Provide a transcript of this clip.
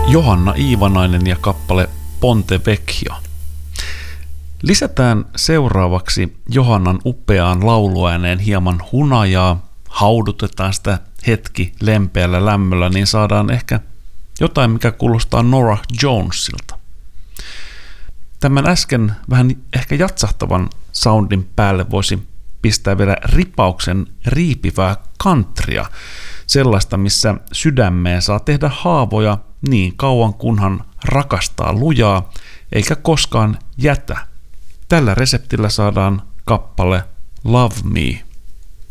Johanna Iivanainen ja kappale Ponte Vecchio. Lisätään seuraavaksi Johannan upeaan lauluääneen hieman hunajaa, haudutetaan sitä hetki lempeällä lämmöllä, niin saadaan ehkä jotain, mikä kuulostaa Norah Jonesilta. Tämän äsken vähän ehkä jatsahtavan soundin päälle voisi pistää vielä ripauksen riipivää countrya, sellaista, missä sydämeen saa tehdä haavoja niin kauan kunhan rakastaa lujaa, eikä koskaan jätä. Tällä reseptillä saadaan kappale Love Me.